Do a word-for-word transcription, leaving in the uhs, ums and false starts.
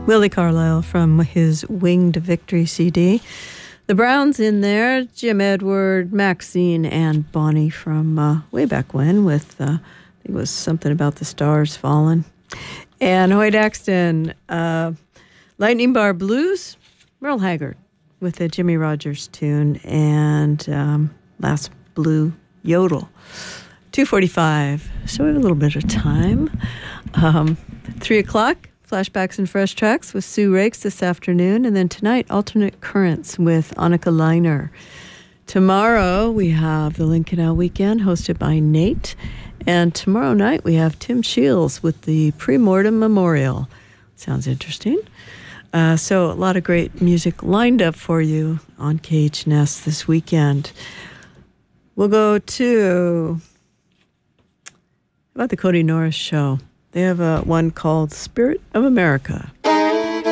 Willie Carlisle from his Winged Victory C D. The Browns in there, Jim Edward, Maxine, and Bonnie from uh, way back when with, uh, I think it was something about the stars falling. And Hoyt Axton, uh, Lightning Bar Blues, Merle Haggard with a Jimmy Rogers tune, and um, Last Blue Yodel. two forty-five, so we have a little bit of time. Um, three o'clock, Flashbacks and Fresh Tracks with Sue Rakes this afternoon, and then tonight, Alternate Currents with Annika Leiner. Tomorrow, we have the Lincoln L Weekend hosted by Nate, and tomorrow night, we have Tim Shields with the Premortem Memorial. Sounds interesting. Uh, so a lot of great music lined up for you on K H N S this weekend. We'll go to, how about the Cody Norris Show? They have a one called Spirit of America.